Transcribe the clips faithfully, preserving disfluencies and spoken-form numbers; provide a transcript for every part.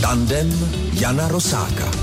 Tandem Jana Rosáka.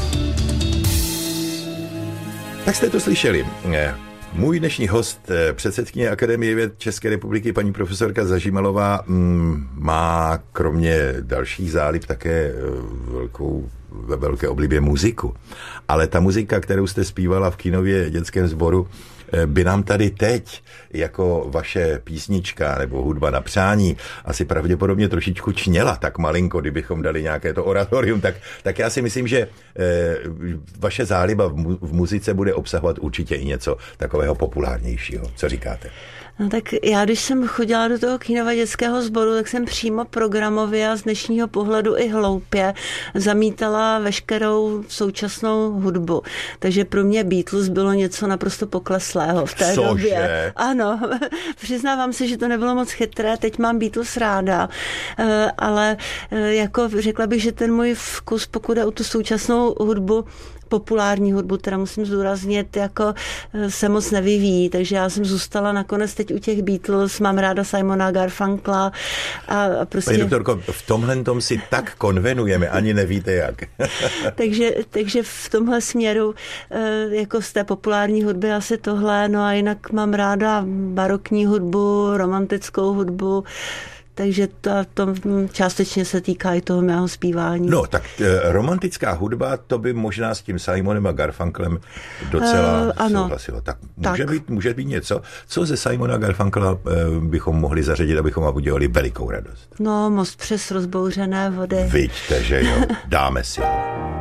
Tak jste to slyšeli. Můj dnešní host, předsedkyně Akademie věd České republiky, paní profesorka Zažimalová, má kromě dalších zálib také velkou, ve velké oblibě muziku. Ale ta muzika, kterou jste zpívala v Kínově dětském sboru, by nám tady teď jako vaše písnička nebo hudba na přání asi pravděpodobně trošičku čněla tak malinko, kdybychom dali nějaké to oratorium, tak, tak já si myslím, že eh, vaše záliba v, mu, v muzice bude obsahovat určitě i něco takového populárnějšího. Co říkáte? No tak já, když jsem chodila do toho Kínova dětského sboru, tak jsem přímo programově a z dnešního pohledu i hloupě zamítala veškerou současnou hudbu. Takže pro mě Beatles bylo něco naprosto pokleslého v té Cože? době. Ano, přiznávám se, že to nebylo moc chytré, teď mám Beatles ráda, ale jako řekla bych, že ten můj vkus, pokud jde o tu současnou hudbu, populární hudbu, teda musím zdůraznit, jako se moc nevyvíjí, takže já jsem zůstala nakonec teď u těch Beatles, mám ráda Simona Garfunkla a prostě... Paní doktorko, v tomhle tom si tak konvenujeme, ani nevíte jak. takže, takže v tomhle směru jako z té populární hudby asi tohle, no a jinak mám ráda barokní hudbu, romantickou hudbu, takže to, to částečně se týká i toho mého zpívání. No, tak e, romantická hudba, to by možná s tím Simonem a Garfunklem docela uh, ano. souhlasilo. Tak může, tak. Být, může být něco, co ze Simona Garfunkla e, bychom mohli zařadit, abychom vám udělali velikou radost. No, Most přes rozbouřené vody. Vidíte, že jo, dáme si ho.